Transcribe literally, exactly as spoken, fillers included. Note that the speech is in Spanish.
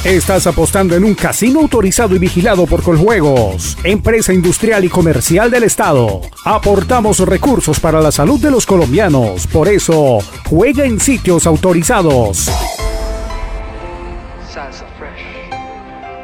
Estás apostando en un casino autorizado y vigilado por Coljuegos, empresa industrial y comercial del Estado. Aportamos recursos para la salud de los colombianos. Por eso, juega en sitios autorizados.